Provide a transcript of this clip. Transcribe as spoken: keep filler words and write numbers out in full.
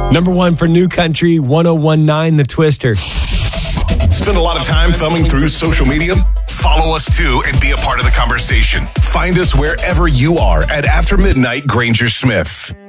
Number one for New Country, one oh one point nine The Twister. Spend a lot of time thumbing through social media? Follow us too and be a part of the conversation. Find us wherever you are at After Midnight Granger Smith.